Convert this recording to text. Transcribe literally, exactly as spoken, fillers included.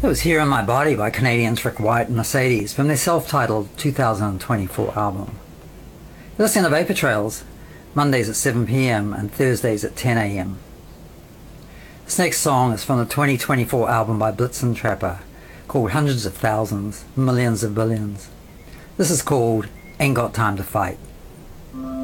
It was Here in My Body by Canadians Rick White and Mercedes from their self-titled two thousand twenty-four album. You're listening to Vapor Trails, Mondays at seven p.m. and Thursdays at ten a.m. This next song is from the twenty twenty-four album by Blitzen Trapper called Hundreds of Thousands, Millions of Billions. This is called Ain't Got Time to Fight.